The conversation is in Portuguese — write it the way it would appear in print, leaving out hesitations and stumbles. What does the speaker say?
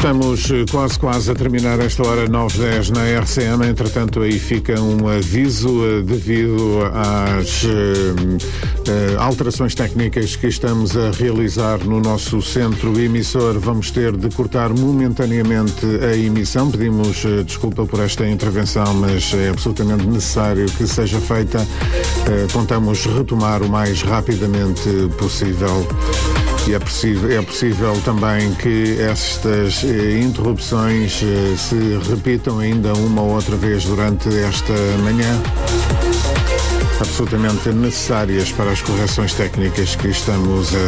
Estamos quase a terminar esta hora 9:10 na RCM. Entretanto, aí fica um aviso devido às alterações técnicas que estamos a realizar no nosso centro emissor. Vamos ter de cortar momentaneamente a emissão. Pedimos desculpa por esta intervenção, mas é absolutamente necessário que seja feita. Contamos retomar o mais rapidamente possível. E é possível também que estas interrupções se repitam ainda uma ou outra vez durante esta manhã, absolutamente necessárias para as correções técnicas que estamos a